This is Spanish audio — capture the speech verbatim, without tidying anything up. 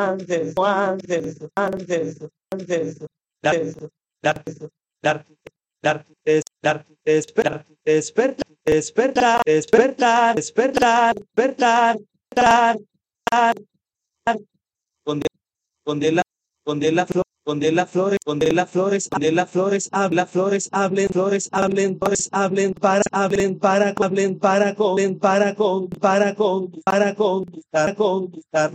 antes, antes, antes, antes, antes, dar, dar, dar, des, dar, despertar, despertar, despertar, despertar, despertar, despertar, despertar, donde, donde la, donde la flor, donde las flores, donde las flores, donde las flores, habla, flores, hablen, flores, hablen, flores, hablen, para, hablen, para, hablen, para, con, para, con, para, con, para, con, para, con, para,